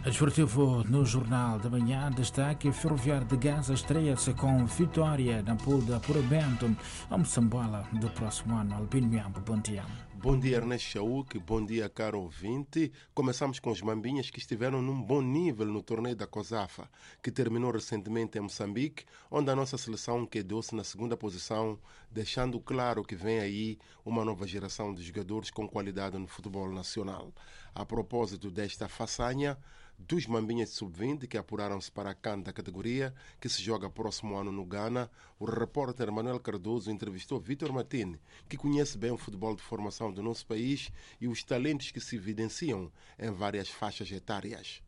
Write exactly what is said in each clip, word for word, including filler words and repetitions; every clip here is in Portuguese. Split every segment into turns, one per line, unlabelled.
Esportivo no Jornal da Manhã, destaque: Ferroviário de Gaza estreia-se com vitória na pool de apuramento a Moçambola do próximo ano. Albino Miambo, bom dia.
Bom dia, Ernesto Chauk, bom dia, caro ouvinte. Começamos com os Mambinhas, que estiveram num bom nível no torneio da COSAFA, que terminou recentemente em Moçambique, onde a nossa seleção quedou-se na segunda posição, deixando claro que vem aí uma nova geração de jogadores com qualidade no futebol nacional. A propósito desta façanha dos Mambinhas de sub vinte, que apuraram-se para a CAN da categoria, que se joga próximo ano no Ghana, o repórter Manuel Cardoso entrevistou Vítor Martini, que conhece bem o futebol de formação do nosso país e os talentos que se evidenciam em várias faixas etárias.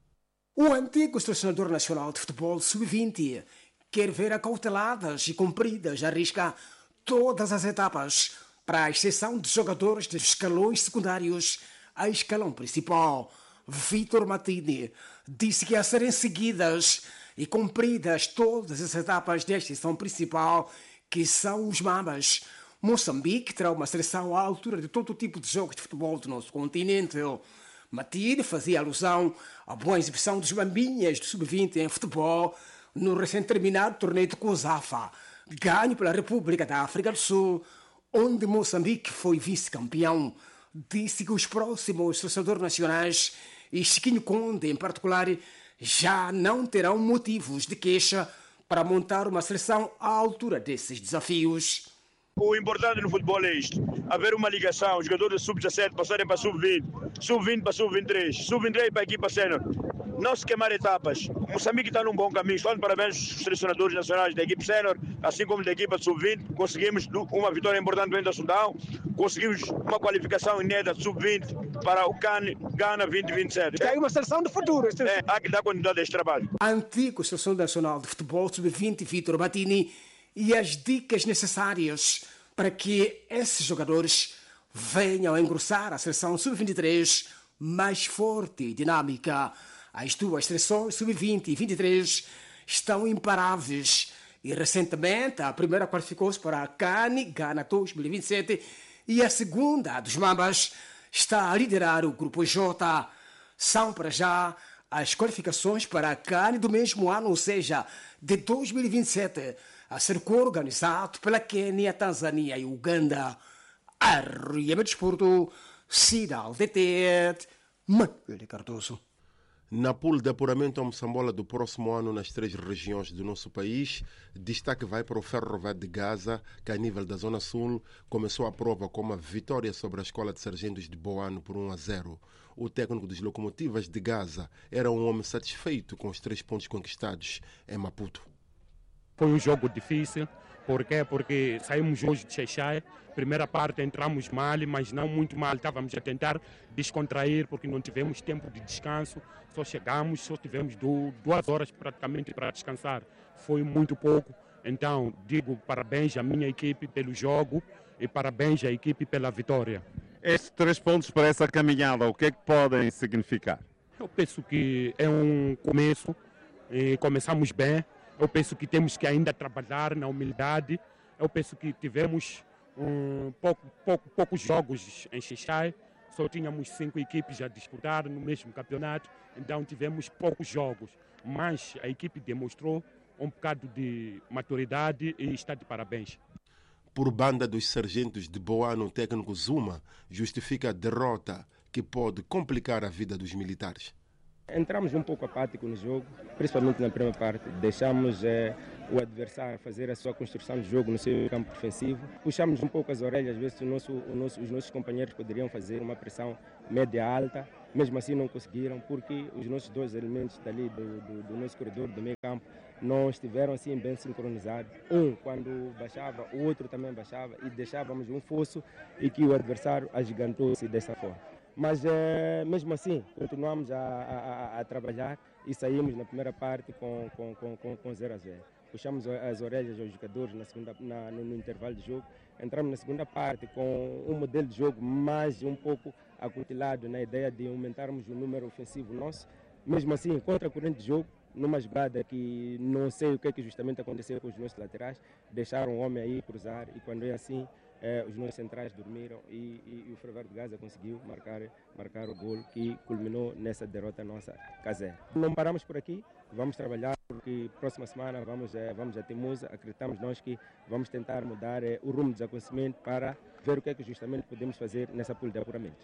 O antigo selecionador nacional de futebol sub vinte quer ver acauteladas e cumpridas à risca todas as etapas, para a exceção de jogadores de escalões secundários a escalão principal. Vítor Martini disse que a serem seguidas e cumpridas todas as etapas desta sessão principal, que são os Mambas, Moçambique terá uma seleção à altura de todo tipo de jogos de futebol do nosso continente. Martini fazia alusão à boa exibição dos Mambinhas do sub vinte em futebol no recém-terminado torneio de COSAFA, ganho pela República da África do Sul, onde Moçambique foi vice-campeão. Disse que os próximos selecionadores nacionais, e Chiquinho Conde em particular, já não terão motivos de queixa para montar uma seleção à altura desses desafios.
O importante no futebol é isto: haver uma ligação, os jogadores de sub dezassete passarem para sub vinte, sub vinte para sub vinte e três, sub vinte e três para a equipa sénior. Não se queimar etapas. Moçambique está num bom caminho. Estou dando parabéns aos selecionadores nacionais da equipe sénior, assim como da equipa sub vinte. Conseguimos uma vitória importante dentro da Sudão. Conseguimos uma qualificação inédita sub vinte para o CAN Ghana vinte vinte e sete.
É uma seleção de futuro.
É, há que dar continuidade a este trabalho.
Antigo seleção nacional de futebol sub vinte, Vítor Martini, e as dicas necessárias para que esses jogadores venham a engrossar a seleção sub vinte e três mais forte e dinâmica. As duas seleções sub vinte e vinte e três estão imparáveis e recentemente a primeira qualificou-se para a CAN Ghana dois mil e vinte e sete e a segunda, a dos Mambas, está a liderar o grupo J. São para já as qualificações para a CAN do mesmo ano, ou seja, de dois mil e vinte e sete, a ser coorganizado pela Quênia, Tanzânia e Uganda. R M Desporto, Cidade de Tete, Manuel Cardoso.
Na pool de apuramento a Moçambola do próximo ano nas três regiões do nosso país, destaque vai para o Ferroviário de Gaza, que a nível da Zona Sul começou a prova com uma vitória sobre a Escola de Sargentos de Boano por um a zero. O técnico dos Locomotivas de Gaza era um homem satisfeito com os três pontos conquistados em Maputo.
Foi um jogo difícil. Por quê? Porque saímos hoje de Xai-Xai. Primeira parte entramos mal, mas não muito mal. Estávamos a tentar descontrair porque não tivemos tempo de descanso. Só chegamos, só tivemos duas horas praticamente para descansar. Foi muito pouco. Então, digo parabéns à minha equipe pelo jogo e parabéns à equipe pela vitória.
Estes três pontos para essa caminhada, o que é que podem significar?
Eu penso que é um começo. E começamos bem. Eu penso que temos que ainda trabalhar na humildade. Eu penso que tivemos um, pouco, pouco, poucos jogos em Xai-Xai. Só tínhamos cinco equipes a disputar no mesmo campeonato. Então tivemos poucos jogos. Mas a equipe demonstrou um bocado de maturidade e está de parabéns.
Por banda dos Sargentos de Boano, o técnico Zuma justifica a derrota que pode complicar a vida dos militares.
Entramos um pouco apático no jogo, principalmente na primeira parte. Deixamos eh, o adversário fazer a sua construção de jogo no seu campo defensivo. Puxamos um pouco as orelhas, às vezes o nosso, o nosso, os nossos companheiros poderiam fazer uma pressão média-alta. Mesmo assim não conseguiram, porque os nossos dois elementos dali do, do, do nosso corredor do meio campo não estiveram assim bem sincronizados. Um quando baixava, o outro também baixava e deixávamos um fosso e que o adversário agigantou-se dessa forma. Mas é, mesmo assim, continuamos a, a, a trabalhar e saímos na primeira parte com, com, com, com zero a zero. Puxamos as orelhas aos jogadores na segunda, na, no, no intervalo de jogo. Entramos na segunda parte com um modelo de jogo mais um pouco acutilado na ideia de aumentarmos o número ofensivo nosso. Mesmo assim, contra a corrente de jogo, numa jogada que não sei o que é que justamente aconteceu com os nossos laterais, deixaram o homem aí cruzar e quando é assim, eh, os nossos centrais dormiram e, e, e o Ferroviário de Gaza conseguiu marcar, marcar o gol que culminou nessa derrota nossa caseira. Não paramos por aqui, vamos trabalhar porque próxima semana vamos, eh, vamos a Temusa, acreditamos nós que vamos tentar mudar eh, o rumo dos acontecimentos para ver o que é que justamente podemos fazer nessa pool de apuramento.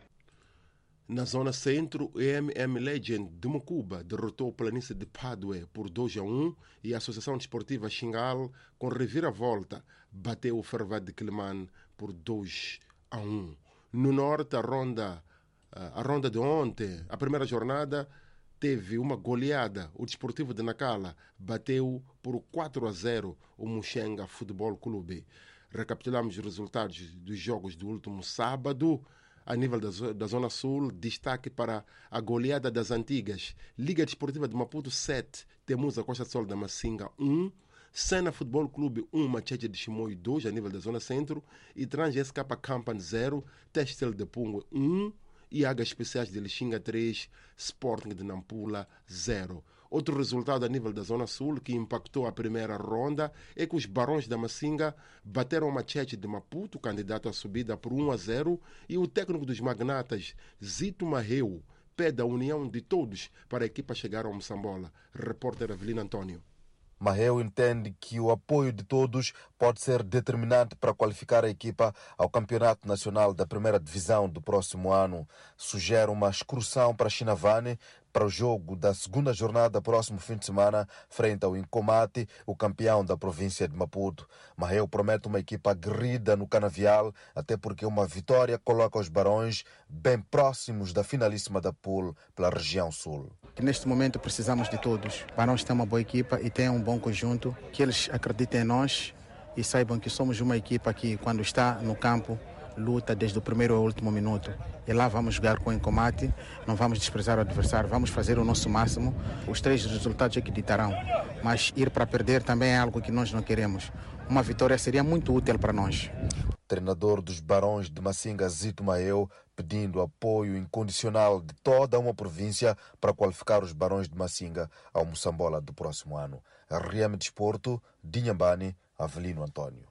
Na zona centro, o E M M Legend de Mucuba derrotou o Planície de Padue por dois a um e a Associação Desportiva Xingal, com reviravolta, bateu o Ferroviário de Quelimane por dois a um. No norte, a ronda, a ronda de ontem, a primeira jornada, teve uma goleada. O Desportivo de Nacala bateu por quatro a zero o Muxenga Futebol Clube. Recapitulamos os resultados dos jogos do último sábado. A nível da, da Zona Sul, destaque para a goleada das Antigas. Liga Desportiva de Maputo sete, Temusa Costa do Sol da Massinga um, Sena Futebol Clube um, Macheche de Chimoio dois, a nível da Zona Centro, e Trans S K Campan zero, Testel de Pungue um, e Águas Especiais de Lixinga três, Sporting de Nampula zero. Outro resultado a nível da Zona Sul que impactou a primeira ronda é que os Barões da Massinga bateram o Macheche de Maputo, candidato à subida, por um a zero, e o técnico dos Magnatas, Zito Marreu, pede a união de todos para a equipa chegar ao Moçambola. Repórter Avelino Antônio.
Marreu entende que o apoio de todos pode ser determinante para qualificar a equipa ao Campeonato Nacional da Primeira Divisão do próximo ano. Sugere uma excursão para Chinavane para o jogo da segunda jornada próximo fim de semana frente ao Incomate, o campeão da província de Maputo. Marreu promete uma equipa aguerrida no canavial, até porque uma vitória coloca os Barões bem próximos da finalíssima da Pool pela região sul.
Neste momento precisamos de todos. Barões tem uma boa equipa e tem um bom conjunto, que eles acreditem em nós e saibam que somos uma equipa que, quando está no campo, luta desde o primeiro ao último minuto. E lá vamos jogar com o Incomate, não vamos desprezar o adversário, vamos fazer o nosso máximo. Os três resultados é que ditarão, mas ir para perder também é algo que nós não queremos. Uma vitória seria muito útil para nós.
Treinador dos Barões de Massinga, Zito Marreu, pedindo apoio incondicional de toda uma província para qualificar os Barões de Massinga ao Moçambola do próximo ano. R M Desporto, Dinhambane, Avelino Antônio.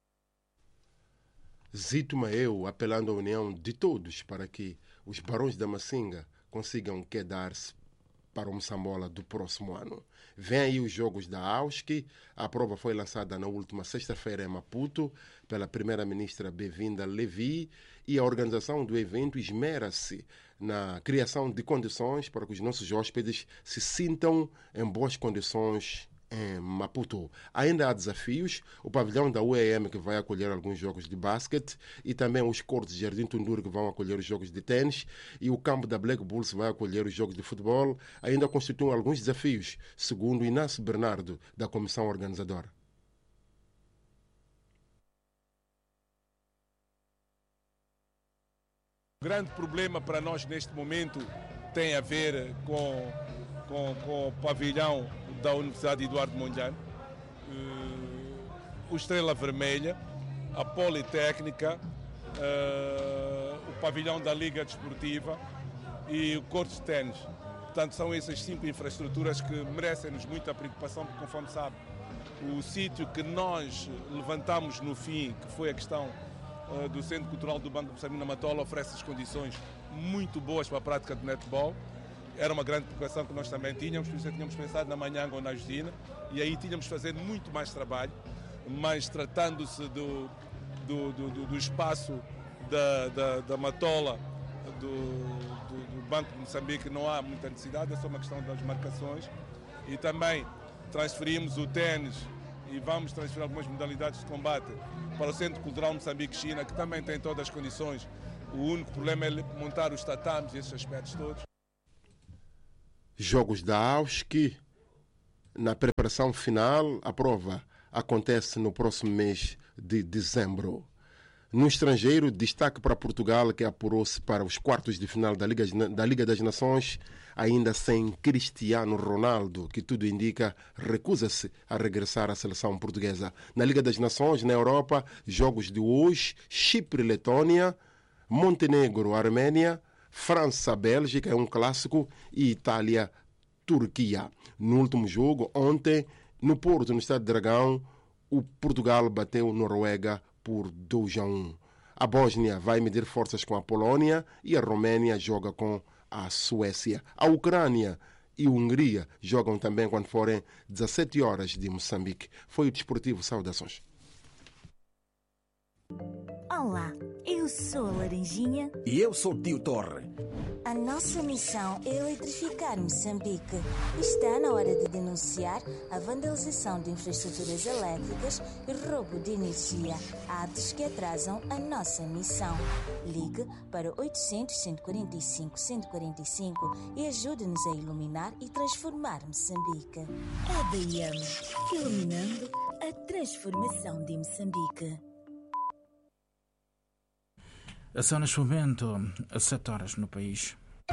Zito Marreu apelando à união de todos para que os Barões da Massinga consigam quedar-se para o Moçambola do próximo ano. Vem aí os jogos da AUSC. A prova foi lançada na última sexta-feira em Maputo pela primeira-ministra Bevinda Levi e a organização do evento esmera-se na criação de condições para que os nossos hóspedes se sintam em boas condições em Maputo. Ainda há desafios. O pavilhão da U E M que vai acolher alguns jogos de basquete e também os cortes de Jardim Tunduro que vão acolher os jogos de tênis e o campo da Black Bulls vai acolher os jogos de futebol. Ainda constituem alguns desafios, segundo Inácio Bernardo, da comissão organizadora.
O grande problema para nós neste momento tem a ver com, com, com o pavilhão da Universidade Eduardo Mondlane, uh, o Estrela Vermelha, a Politécnica, uh, o pavilhão da Liga Desportiva e o corte de ténis. Portanto, são essas cinco infraestruturas que merecem-nos muita preocupação, porque, conforme sabe, o sítio que nós levantamos no fim, que foi a questão uh, do Centro Cultural do Banco de Moçambique na Matola, oferece as condições muito boas para a prática de netball. Era uma grande preocupação que nós também tínhamos, por isso tínhamos pensado na Manhanga ou na Justina, e aí tínhamos de fazer muito mais trabalho, mas tratando-se do, do, do, do espaço da, da, da Matola, do, do, do Banco de Moçambique, não há muita necessidade, é só uma questão das marcações. E também transferimos o ténis e vamos transferir algumas modalidades de combate para o Centro Cultural Moçambique-China, que também tem todas as condições. O único problema é montar os tatames e esses aspectos todos.
Jogos da AUSC, na preparação final, a prova acontece no próximo mês de dezembro. No estrangeiro, destaque para Portugal, que apurou-se para os quartos de final da Liga, da Liga das Nações, ainda sem Cristiano Ronaldo, que tudo indica recusa-se a regressar à seleção portuguesa. Na Liga das Nações, na Europa, jogos de hoje, Chipre-Letônia, Montenegro-Arménia, França-Bélgica é um clássico e Itália-Turquia. No último jogo, ontem, no Porto, no Estádio de Dragão, o Portugal bateu Noruega por dois a um. A Bósnia vai medir forças com a Polónia e a Roménia joga com a Suécia. A Ucrânia e a Hungria jogam também quando forem dezassete horas de Moçambique. Foi o Desportivo. Saudações.
Olá, eu sou a Laranjinha.
E eu sou o Tio Torre.
A nossa missão é eletrificar Moçambique. Está na hora de denunciar a vandalização de infraestruturas elétricas e roubo de energia, atos que atrasam a nossa missão. Ligue para oitocentos, cento e quarenta e cinco, cento e quarenta e cinco e ajude-nos a iluminar e transformar Moçambique. A D I M, iluminando a transformação de Moçambique.
São neste momento às sete horas no país.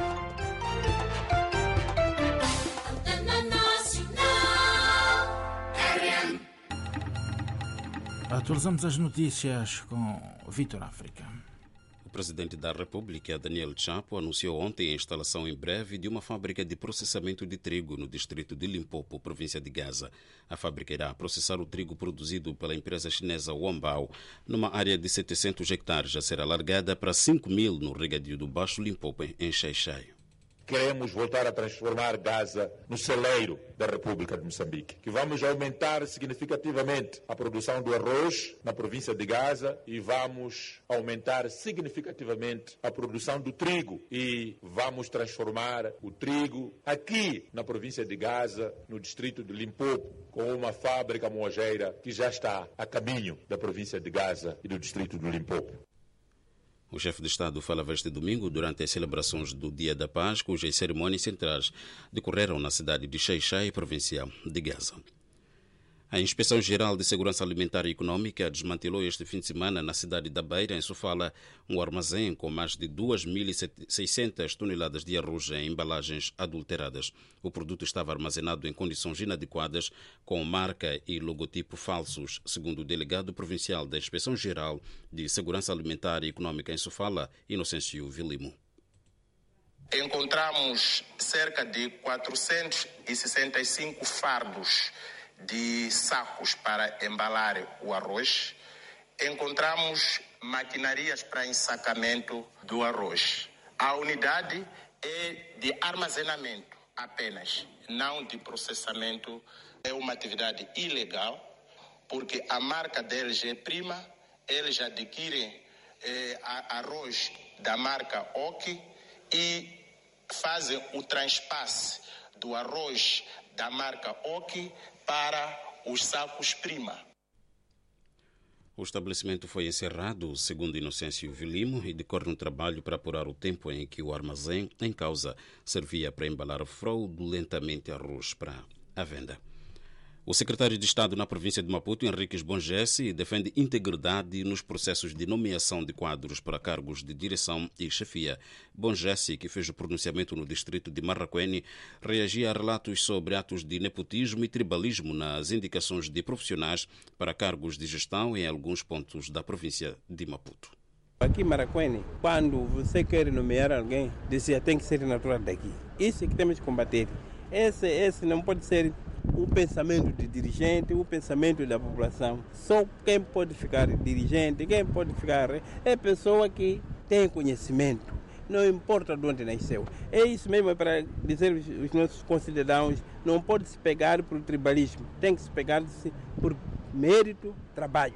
Atualizamos as notícias com Vitor África.
O presidente da República, Daniel Chapo, anunciou ontem a instalação em breve de uma fábrica de processamento de trigo no distrito de Limpopo, província de Gaza. A fábrica irá processar o trigo produzido pela empresa chinesa Wambao, numa área de setecentos hectares, a ser alargada para cinco mil no regadio do Baixo Limpopo, em Xai-Xai.
Queremos voltar a transformar Gaza no celeiro da República de Moçambique, que vamos aumentar significativamente a produção do arroz na província de Gaza e vamos aumentar significativamente a produção do trigo e vamos transformar o trigo aqui na província de Gaza, no distrito de Limpopo, com uma fábrica moageira que já está a caminho da província de Gaza e do distrito de Limpopo.
O chefe de Estado falava este domingo durante as celebrações do Dia da Paz, cujas cerimônias centrais decorreram na cidade de Xai-Xai, província de Gaza. A Inspeção-Geral de Segurança Alimentar e Econômica desmantelou este fim de semana na cidade da Beira, em Sofala, um armazém com mais de duas mil e seiscentas toneladas de arroz em embalagens adulteradas. O produto estava armazenado em condições inadequadas, com marca e logotipo falsos, segundo o delegado provincial da Inspeção-Geral de Segurança Alimentar e Econômica em Sofala, Inocêncio Vilimo.
Encontramos cerca de quatrocentos e sessenta e cinco fardos de sacos para embalar o arroz. Encontramos maquinarias para ensacamento do arroz. A unidade é de armazenamento apenas, não de processamento. É uma atividade ilegal, porque a marca deles é prima, eles adquirem eh, arroz da marca O K e fazem o transpasse do arroz da marca O K para os sacos prima.
O estabelecimento foi encerrado, segundo Inocêncio Vilimo, e decorre um trabalho para apurar o tempo em que o armazém em causa servia para embalar fraudulentamente arroz para a venda. O secretário de Estado na província de Maputo, Henriques Bonjesse, defende integridade nos processos de nomeação de quadros para cargos de direção e chefia. Bonjesse, que fez o pronunciamento no distrito de Marraquene, reagia a relatos sobre atos de nepotismo e tribalismo nas indicações de profissionais para cargos de gestão em alguns pontos da província de Maputo.
Aqui em Marraquene, quando você quer nomear alguém, dizia tem que ser natural daqui. Isso é que temos que combater. Esse, esse não pode ser o pensamento de dirigente, o pensamento da população. Só quem pode ficar dirigente, quem pode ficar é a pessoa que tem conhecimento. Não importa de onde nasceu. É isso mesmo, é para dizer aos nossos concidadãos, não pode se pegar por tribalismo, tem que se pegar por mérito, trabalho.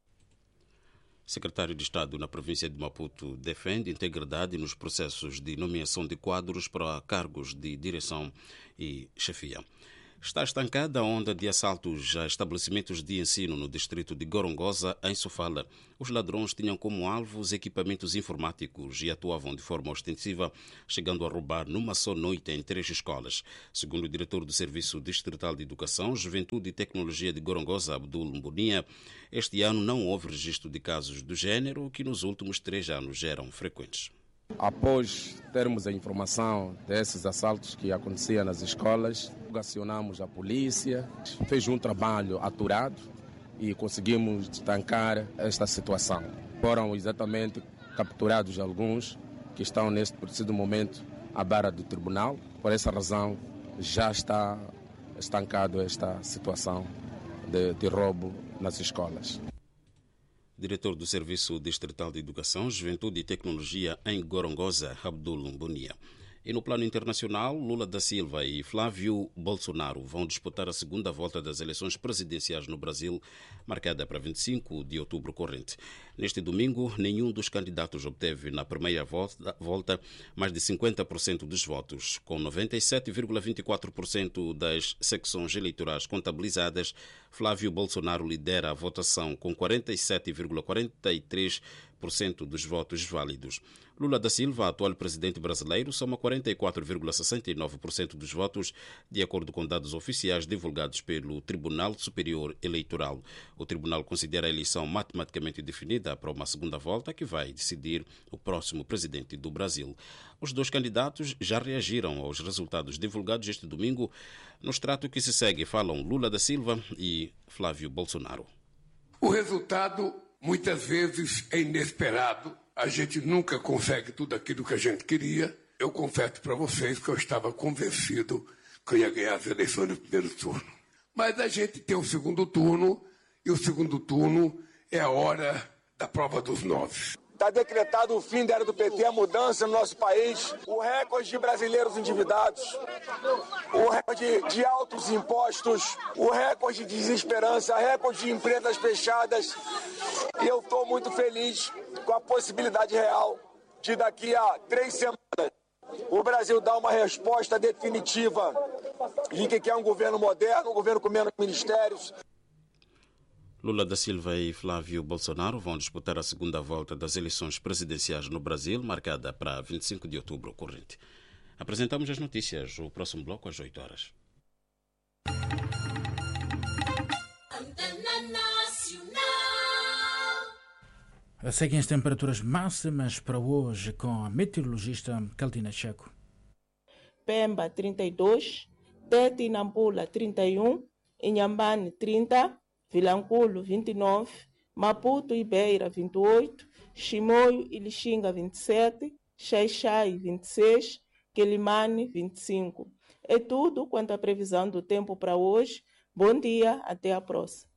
Secretário de Estado na província de Maputo defende integridade nos processos de nomeação de quadros para cargos de direção e chefia. Está estancada a onda de assaltos a estabelecimentos de ensino no distrito de Gorongosa, em Sofala. Os ladrões tinham como alvo os equipamentos informáticos e atuavam de forma ostensiva, chegando a roubar numa só noite em três escolas. Segundo o diretor do Serviço Distrital de Educação, Juventude e Tecnologia de Gorongosa, Abdul Mbunia, este ano não houve registro de casos do género, que nos últimos três anos eram frequentes.
Após termos a informação desses assaltos que aconteciam nas escolas, acionamos a polícia, fez um trabalho aturado e conseguimos estancar esta situação. Foram exatamente capturados alguns que estão neste preciso momento à beira do tribunal. Por essa razão já está estancado esta situação de, de roubo nas escolas.
Diretor do Serviço Distrital de Educação, Juventude e Tecnologia em Gorongosa, Abdul Mbunia. E no plano internacional, Lula da Silva e Flávio Bolsonaro vão disputar a segunda volta das eleições presidenciais no Brasil, marcada para vinte e cinco de outubro corrente. Neste domingo, nenhum dos candidatos obteve na primeira volta, volta mais de cinquenta por cento dos votos. Com noventa e sete vírgula vinte e quatro por cento das secções eleitorais contabilizadas, Flávio Bolsonaro lidera a votação com quarenta e sete vírgula quarenta e três por cento dos votos válidos. Lula da Silva, atual presidente brasileiro, soma quarenta e quatro vírgula sessenta e nove por cento dos votos, de acordo com dados oficiais divulgados pelo Tribunal Superior Eleitoral. O tribunal considera a eleição matematicamente definida para uma segunda volta que vai decidir o próximo presidente do Brasil. Os dois candidatos já reagiram aos resultados divulgados este domingo. No extrato que se segue falam Lula da Silva e Flávio Bolsonaro.
O resultado muitas vezes é inesperado. A gente nunca consegue tudo aquilo que a gente queria. Eu confesso para vocês que eu estava convencido que eu ia ganhar as eleições no primeiro turno. Mas a gente tem o segundo turno, e o segundo turno é a hora da prova dos nove.
Está decretado o fim da era do P T, a mudança no nosso país, o recorde de brasileiros endividados, o recorde de altos impostos, o recorde de desesperança, o recorde de empresas fechadas. E eu estou muito feliz com a possibilidade real de daqui a três semanas o Brasil dar uma resposta definitiva de que quer um governo moderno, um governo com menos ministérios.
Lula da Silva e Flávio Bolsonaro vão disputar a segunda volta das eleições presidenciais no Brasil, marcada para vinte e cinco de outubro corrente. Apresentamos as notícias, o próximo bloco às oito horas.
Seguem as temperaturas máximas para hoje com a meteorologista Caldina Checo.
Pemba trinta e dois, Tete e Nampula trinta e um, Inhambane trinta, Vilanculo vinte e nove, Maputo e Beira vinte e oito, Chimoio e Lixinga vinte e sete, Xaixai vinte e seis, Quelimane vinte e cinco. É tudo quanto à previsão do tempo para hoje. Bom dia, até a próxima.